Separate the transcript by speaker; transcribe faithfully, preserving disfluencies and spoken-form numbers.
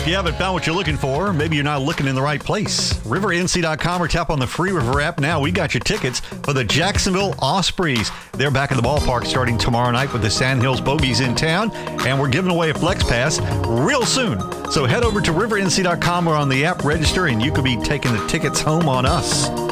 Speaker 1: if you haven't found what you're looking for, maybe you're not looking in the right place. river N C dot com or tap on the free River app now. We got your tickets for the Jacksonville Ospreys. They're back at the ballpark starting tomorrow night with the Sandhills Bogies in town, and we're giving away a Flex Pass real soon. So head over to river N C dot com or on the app, register, and you could be taking the tickets home on us.